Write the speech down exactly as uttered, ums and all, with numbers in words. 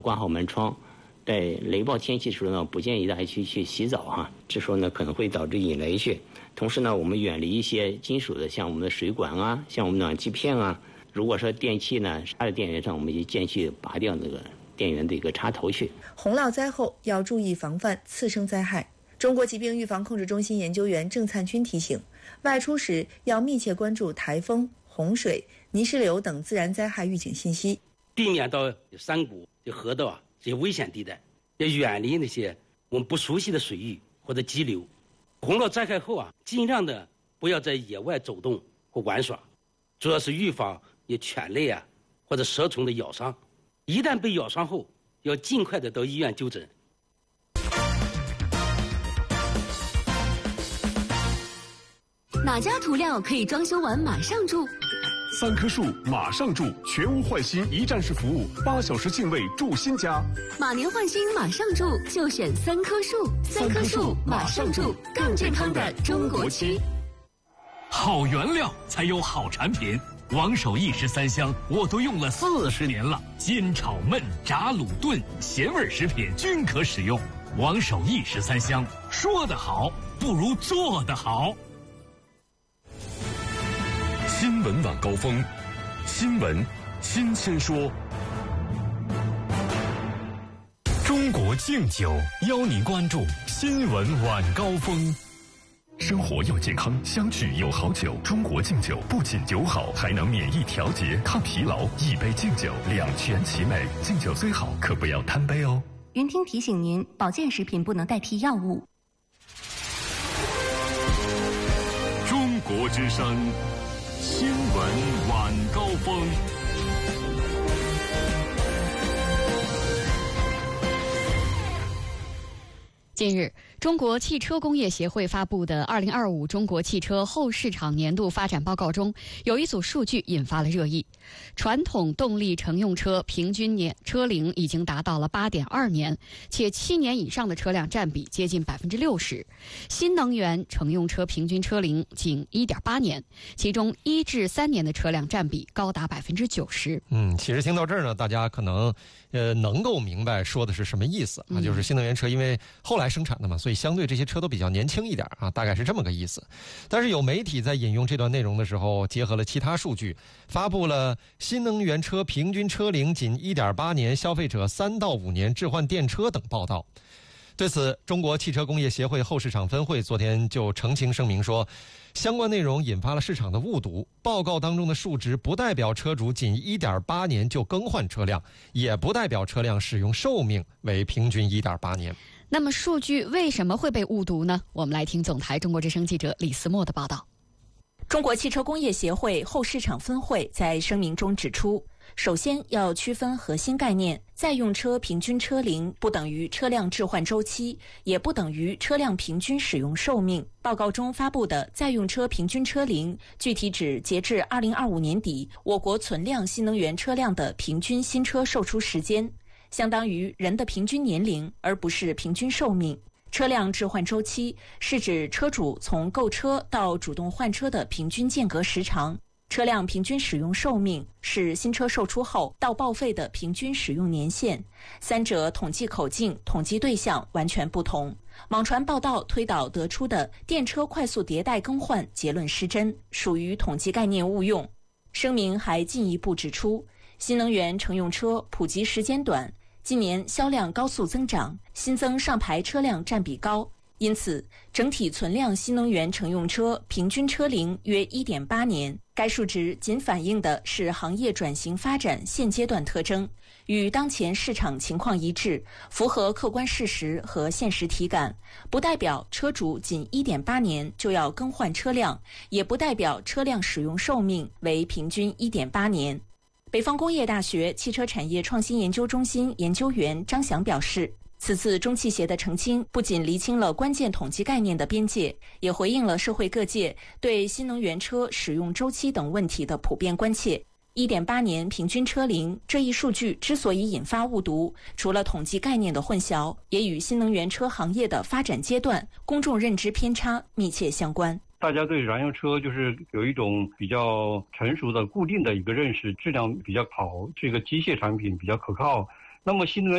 关好门窗。在雷暴天气的时候呢，不建议大家去去洗澡哈，这时候呢可能会导致引雷去。同时呢，我们远离一些金属的，像我们的水管啊，像我们暖气片啊。如果说电器呢插在电源上，我们就建议去拔掉那个电源的一个插头去。 洪涝灾后要注意防范次生灾害。中国疾病预防控制中心研究员郑灿军提醒，外出时要密切关注台风、洪水、泥石流等自然灾害预警信息， 避免到山谷、河道啊这些危险地带，要远离那些我们不熟悉的水域或者激流。洪涝灾害后啊，尽量的不要在野外走动或玩耍，主要是预防有犬类啊或者蛇虫的咬伤。一旦被咬伤后，要尽快的到医院就诊。 哪家涂料可以装修完马上住？ 三棵树马上住，全屋换新一站式服务，八小时进位住新家。 马年换新马上住，就选三棵树。三棵树马上住，更健康的中国区。 好原料才有好产品。王守义十三香我都用了四十年了，煎炒焖炸卤炖咸味食品均可使用。王守义十三香，说得好不如做得好。 新闻晚高峰，新闻新鲜说。 中国敬酒邀您关注新闻晚高峰。 生活要健康，相聚有好酒。中国敬酒不仅酒好，还能免疫调节、抗疲劳。一杯敬酒，两全其美。敬酒最好，可不要贪杯哦。 云听提醒您，保健食品不能代替药物。 中国之声，新闻晚高峰。 近日，中国汽车工业协会发布的二零二五中国汽车后市场年度发展报告中，有一组数据引发了热议。传统动力乘用车平均年车龄已经达到了八点二年，且七年以上的车辆占比接近百分之六十。新能源乘用车平均车龄仅一点八年，其中一至三年的车辆占比高达百分之九十。 嗯，其实听到这儿呢，大家可能呃能够明白说的是什么意思啊，就是新能源车因为后来生产的嘛，所以相对这些车都比较年轻一点啊，大概是这么个意思。但是有媒体在引用这段内容的时候，结合了其他数据，发布了新能源车平均车龄仅 一点八年，消费者三到五年置换电车等报道。对此，中国汽车工业协会后市场分会昨天就澄清声明说，相关内容引发了市场的误读，报告当中的数值不代表车主仅 一点八年就更换车辆，也不代表车辆使用寿命为平均 一点八年。 那么数据为什么会被误读呢？我们来听总台中国之声记者李思墨的报道。 中国汽车工业协会后市场分会在声明中指出，首先要区分核心概念，在用车平均车龄不等于车辆置换周期，也不等于车辆平均使用寿命。报告中发布的在用车平均车龄，具体指截至二零二五年底我国存量新能源车辆的平均新车售出时间，相当于人的平均年龄，而不是平均寿命。车辆置换周期是指车主从购车到主动换车的平均间隔时长，车辆平均使用寿命是新车售出后到报废的平均使用年限，三者统计口径、统计对象完全不同。网传报道推导得出的电车快速迭代更换结论失真，属于统计概念误用。声明还进一步指出，新能源乘用车普及时间短，近年销量高速增长，新增上牌车辆占比高，因此整体存量新能源乘用车平均车龄约 一点八年。该数值仅反映的是行业转型发展现阶段特征，与当前市场情况一致，符合客观事实和现实体感，不代表车主仅 一点八年就要更换车辆，也不代表车辆使用寿命为平均 一点八年。北方工业大学汽车产业创新研究中心研究员张翔表示，此次中汽协的澄清不仅厘清了关键统计概念的边界，也回应了社会各界对新能源车使用周期等问题的普遍关切。一点八年平均车龄这一数据之所以引发误读，除了统计概念的混淆，也与新能源车行业的发展阶段、公众认知偏差密切相关。 大家对燃油车就是有一种比较成熟的固定的一个认识，质量比较好，这个机械产品比较可靠。那么新能源